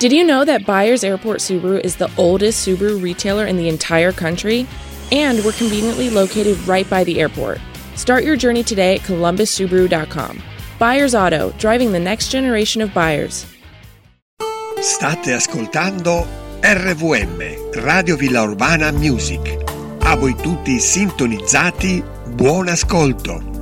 Did you know that Byers Airport Subaru is the oldest Subaru retailer in the entire country? And we're conveniently located right by the airport. Start your journey today at columbussubaru.com. Byers Auto, driving the next generation of buyers. State ascoltando RVM, Radio Villa Urbana Music. A voi tutti sintonizzati, buon ascolto.